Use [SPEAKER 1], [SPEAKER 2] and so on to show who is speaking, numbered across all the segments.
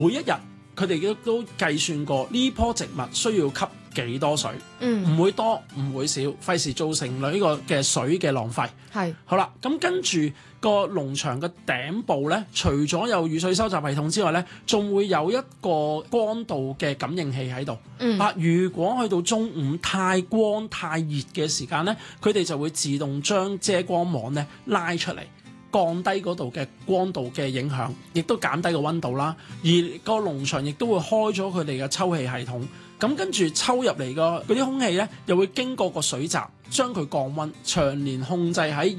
[SPEAKER 1] 每一日佢哋都計算過呢棵植物需要吸幾多水，唔會多唔會少，費事造成呢個嘅水嘅浪費。
[SPEAKER 2] 係
[SPEAKER 1] 好啦，咁跟住個農場嘅頂部咧，除咗有雨水收集系統之外咧，仲會有一個光度嘅感應器喺度。如果去到中午太光太熱嘅時間咧，佢哋就會自動將遮光網咧拉出嚟，降低嗰度嘅光度嘅影響，亦都減低個溫度啦。而個農場亦都會開咗佢哋嘅抽氣系統，咁跟住抽入嚟嗰啲空氣咧，又會經過個水閘將佢降溫，長年控制喺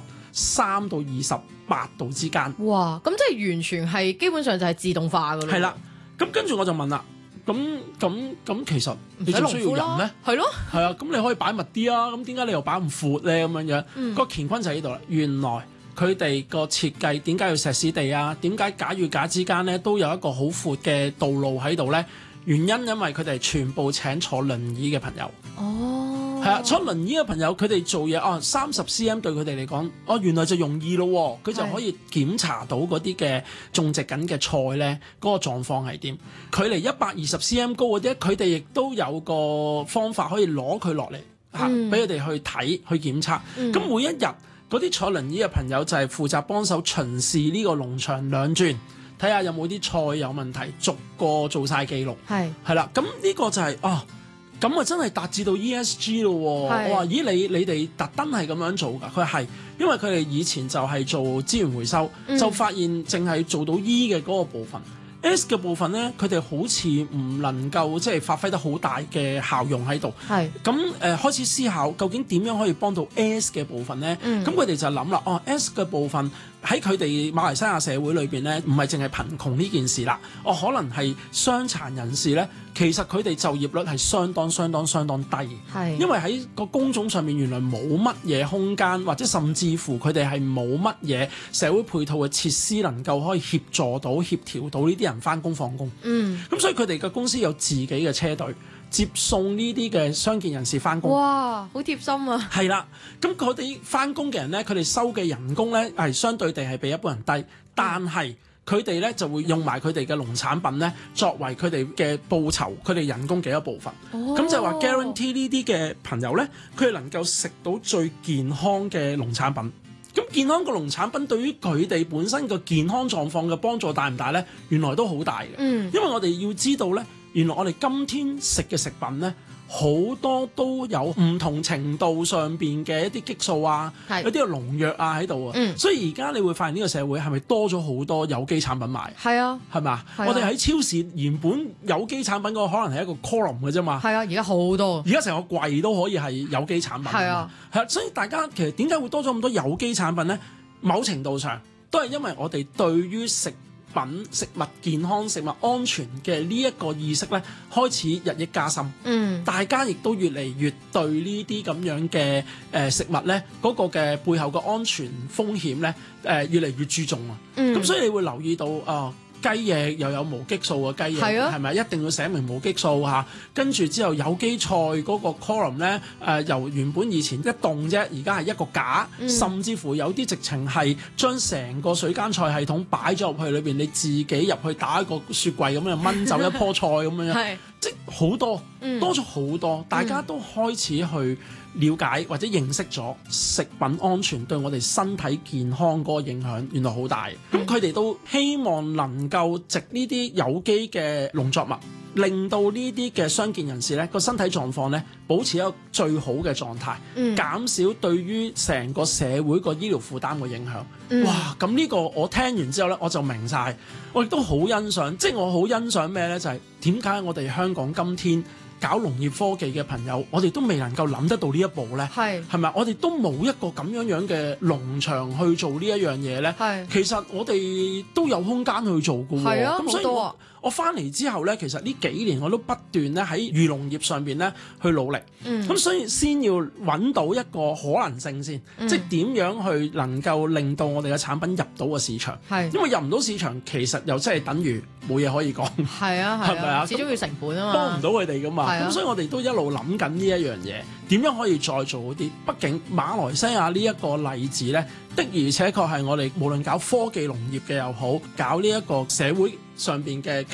[SPEAKER 1] 23到28度之間。
[SPEAKER 2] 哇！咁即係完全係基本上就係自動化㗎咯。
[SPEAKER 1] 係啦，咁跟住我就問啦，咁其實你仲需要人咩？
[SPEAKER 2] 係咯，
[SPEAKER 1] 係啊，咁你可以擺密啲啊，咁點解你又擺咁闊咧？咁樣樣個乾坤就喺呢度啦。原來佢哋個設計點解要石屎地啊？點解架與架之間咧都有一個好闊嘅道路喺度咧？原因因為佢哋全部請坐輪椅嘅朋友。哦，係啊，坐輪椅嘅朋友佢哋做嘢30 cm 對佢哋嚟講，原來就容易咯。佢就可以檢查到嗰啲嘅種植緊嘅菜咧嗰個狀況係點。距離120 cm 高嗰啲，佢哋亦都有個方法可以攞佢落嚟嚇，俾佢哋去睇去檢測。咁每一日嗰啲坐輪椅嘅朋友就係負責幫手巡視呢個農場2轉。睇下有冇啲菜有問題，逐個做晒記錄。係啦，咁呢個就係咁啊真係達至到 ESG 咯。我話咦，你哋特登係咁樣做㗎？佢係因為佢哋以前就係做資源回收，就發現淨係做到 E 嘅嗰個部分。S 嘅部分咧，佢哋好似唔能夠即係發揮得好大嘅效用喺度。咁開始思考究竟點樣可以幫到 S 嘅部分咧？咁佢哋就諗啦，S 嘅部分喺佢哋馬來西亞社會裏邊咧，唔係淨係貧窮呢件事啦。可能係傷殘人士咧，其實佢哋就業率係相當低。因為喺個工種上面原來冇乜嘢空間，或者甚至乎佢哋係冇乜嘢社會配套嘅設施能夠可以協助到協調到呢啲人返工放工。咁所以佢哋嘅公司有自己嘅車隊接送呢啲嘅傷健人士返工。
[SPEAKER 2] 哇，好貼心啊！
[SPEAKER 1] 係啦，咁佢哋返工嘅人咧，佢哋收嘅人工咧係相對地係比一般人低，但係佢哋咧就會用埋佢哋嘅農產品咧作為佢哋嘅報酬，佢哋人工嘅一部分。咁就係話 guarantee 呢啲嘅朋友咧，佢哋能夠食到最健康嘅農產品。咁健康嘅農產品對於佢哋本身個健康狀況嘅幫助大唔大咧？原來都好大嘅。因為我哋要知道咧，原來我哋今天食嘅食品咧，好多都有唔同程度上邊嘅一啲激素啊，有啲農藥啊喺度啊。所以而家你會發現呢個社會係咪多咗好多有機產品賣？係啊，係咪？我哋喺超市原本有機產品嗰個可能係一個 column 嘅啫嘛。係啊，而家好多，而家成個櫃都可以係有機產品。係啊，所以大家其實點解會多咗咁多有機產品咧？某程度上都係因為我哋對於食物健康、食物安全嘅呢一個意識咧，開始日益加深。大家亦都越嚟越對呢啲咁樣嘅食物咧，嗰個嘅背後嘅安全風險咧，越嚟越注重啊。咁所以你會留意到雞翼又有無激素嘅雞翼，係咪一定要寫明無激素嚇？跟住之後有機菜嗰個 column 咧，由原本以前一棟啫，而家係一個架，甚至乎有啲直情係將成個水耕菜系統擺咗入去裏邊，你自己入去打一個雪櫃咁樣掹走一棵菜咁樣，即係好多多咗好多，大家都開始去了解或者認識咗食品安全對我哋身體健康嗰個影響原來好大。咁佢哋都希望能夠藉呢啲有機嘅農作物，令到呢啲嘅傷健人士咧個身體狀況咧保持一個最好嘅狀態，減少對於成個社會個醫療負擔嘅影響。哇！咁呢個我聽完之後咧，我就明晒，我亦都好欣賞，即係我好欣賞咩咧？就係點解我哋香港今天搞農業科技嘅朋友，我哋都未能夠諗得到呢一步咧，係咪？我哋都冇一個咁樣嘅農場去做呢一樣嘢咧。其實我哋都有空間去做㗎喎。咁所以我翻嚟之後咧，其實呢幾年我都不斷咧喺漁農業上邊咧去努力。咁所以先要揾到一個可能性先，即係點樣去能夠令到我哋嘅產品入到個市場。因為入唔到市場，其實又真係等於冇嘢可以講。係咪啊？始終要成本啊嘛，幫唔到佢哋㗎嘛。咁所以我哋都一路諗緊呢一樣嘢，點樣可以再做好啲？畢竟馬來西亞呢一個例子咧，的而且確係我哋無論搞科技農業嘅又好，搞呢一個社會上邊嘅